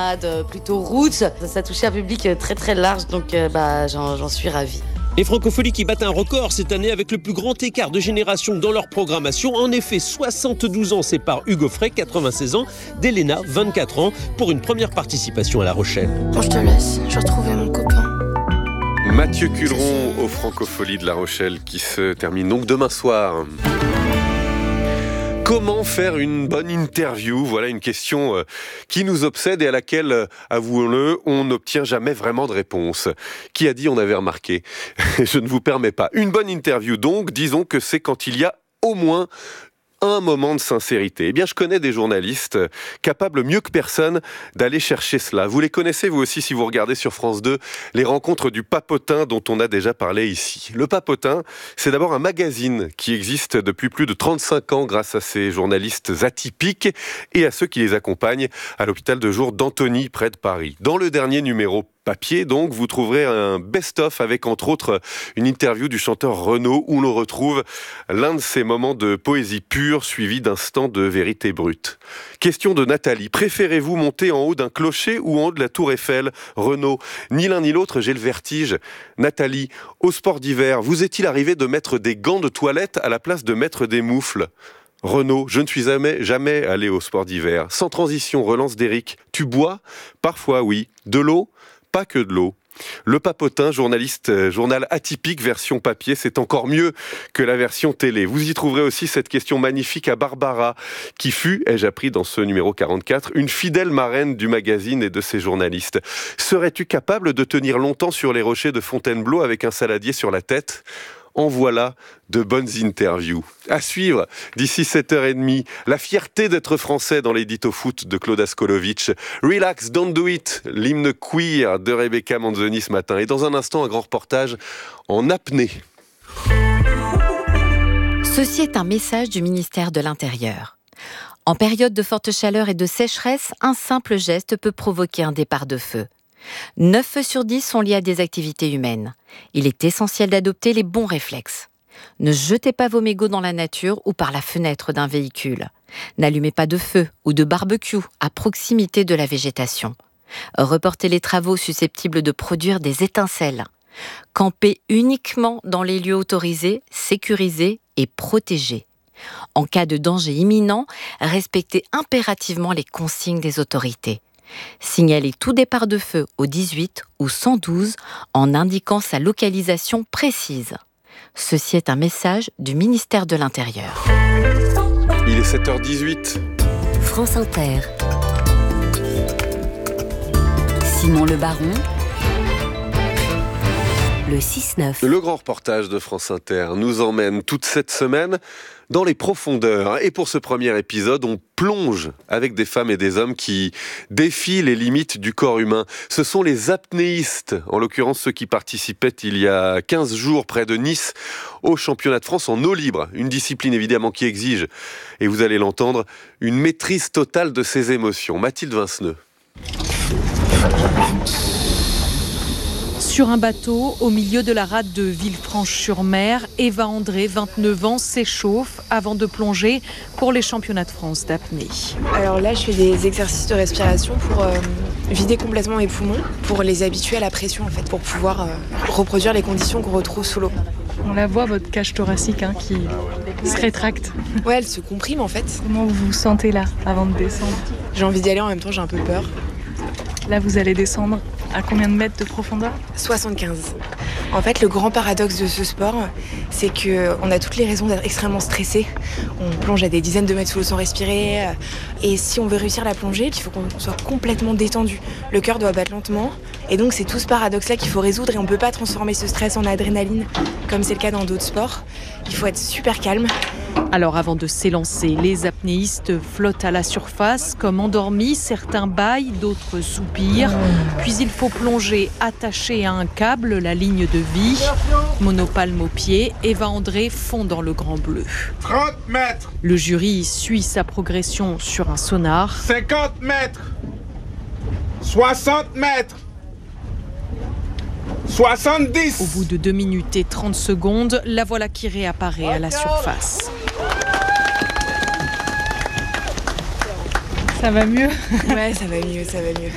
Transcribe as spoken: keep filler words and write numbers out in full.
balade plutôt roots. Ça, ça touchait un public très très large, donc euh, bah, j'en, j'en suis ravie. Les Francopholies qui battent un record cette année avec le plus grand écart de génération dans leur programmation. En effet, soixante-douze ans séparent Hugo Frey, quatre-vingt-seize ans, d'Elena, vingt-quatre ans, pour une première participation à La Rochelle. Bon, je te laisse, je vais retrouver mon copain. Mathieu Culeron aux Francopholies de La Rochelle qui se termine donc demain soir. Comment faire une bonne interview ? Voilà une question qui nous obsède et à laquelle, avouons-le, on n'obtient jamais vraiment de réponse. Qui a dit on avait remarqué ? Je ne vous permets pas. Une bonne interview donc, disons que c'est quand il y a au moins un moment de sincérité. Eh bien, je connais des journalistes capables mieux que personne d'aller chercher cela. Vous les connaissez, vous aussi, si vous regardez sur France deux, les rencontres du Papotin dont on a déjà parlé ici. Le Papotin, c'est d'abord un magazine qui existe depuis plus de trente-cinq ans grâce à ces journalistes atypiques et à ceux qui les accompagnent à l'hôpital de jour d'Antony, près de Paris. Dans le dernier numéro papier, donc, vous trouverez un best-of avec, entre autres, une interview du chanteur Renaud où l'on retrouve l'un de ces moments de poésie pure suivi d'instants de vérité brute. Question de Nathalie. Préférez-vous monter en haut d'un clocher ou en haut de la tour Eiffel ? Renaud. Ni l'un ni l'autre, j'ai le vertige. Nathalie. Au sport d'hiver, vous est-il arrivé de mettre des gants de toilette à la place de mettre des moufles ? Renaud, je ne suis jamais, jamais allé au sport d'hiver. Sans transition, relance d'Éric. Tu bois ? Parfois, oui. De l'eau ? Pas que de l'eau. Le Papotin, journaliste, journal atypique version papier, c'est encore mieux que la version télé. Vous y trouverez aussi cette question magnifique à Barbara, qui fut, ai-je appris dans ce numéro quarante-quatre, une fidèle marraine du magazine et de ses journalistes. Serais-tu capable de tenir longtemps sur les rochers de Fontainebleau avec un saladier sur la tête ? En voilà de bonnes interviews. À suivre, d'ici sept heures trente, la fierté d'être français dans l'édito foot de Claude Askolovitch. Relax, don't do it, l'hymne queer de Rebecca Manzoni ce matin. Et dans un instant, un grand reportage en apnée. Ceci est un message du ministère de l'Intérieur. En période de forte chaleur et de sécheresse, un simple geste peut provoquer un départ de feu. neuf feux sur dix sont liés à des activités humaines. Il est essentiel d'adopter les bons réflexes. Ne jetez pas vos mégots dans la nature ou par la fenêtre d'un véhicule. N'allumez pas de feu ou de barbecue à proximité de la végétation. Reportez les travaux susceptibles de produire des étincelles. Campez uniquement dans les lieux autorisés, sécurisés et protégés. En cas de danger imminent, respectez impérativement les consignes des autorités. Signalez tout départ de feu au dix-huit ou cent douze en indiquant sa localisation précise. Ceci est un message du ministère de l'Intérieur. Il est sept heures dix-huit. France Inter. Simon Le Baron. Le six neuf. Le grand reportage de France Inter nous emmène toute cette semaine dans les profondeurs. Et pour ce premier épisode, on plonge avec des femmes et des hommes qui défient les limites du corps humain. Ce sont les apnéistes, en l'occurrence ceux qui participaient il y a quinze jours près de Nice au championnat de France en eau libre. Une discipline évidemment qui exige, et vous allez l'entendre, une maîtrise totale de ses émotions. Mathilde Vinceneux. Sur un bateau, au milieu de la rade de Villefranche-sur-Mer, Eva André, vingt-neuf ans, s'échauffe avant de plonger pour les championnats de France d'apnée. Alors là, je fais des exercices de respiration pour euh, vider complètement mes poumons, pour les habituer à la pression, en fait, pour pouvoir euh, reproduire les conditions qu'on retrouve sous l'eau. On la voit, votre cage thoracique hein, qui se rétracte. Ouais, elle se comprime en fait. Comment vous vous sentez là, avant de descendre ? J'ai envie d'y aller, en même temps j'ai un peu peur. Là, vous allez descendre à combien de mètres de profondeur ? soixante-quinze. En fait, le grand paradoxe de ce sport, c'est qu'on a toutes les raisons d'être extrêmement stressé. On plonge à des dizaines de mètres sous l'eau sans respirer. Et si on veut réussir la plongée, il faut qu'on soit complètement détendu. Le cœur doit battre lentement. Et donc, c'est tout ce paradoxe-là qu'il faut résoudre. Et on ne peut pas transformer ce stress en adrénaline, comme c'est le cas dans d'autres sports. Il faut être super calme. Alors avant de s'élancer, les apnéistes flottent à la surface comme endormis, certains bâillent, d'autres soupirent. Puis il faut plonger attaché à un câble, la ligne de vie. Monopalme aux pieds, Eva André fond dans le grand bleu. trente mètres. Le jury suit sa progression sur un sonar. cinquante mètres. soixante mètres. soixante-dix. Au bout de deux minutes et trente secondes, la voilà qui réapparaît à la surface. Ça va mieux ? Ouais, ça va mieux, ça va mieux.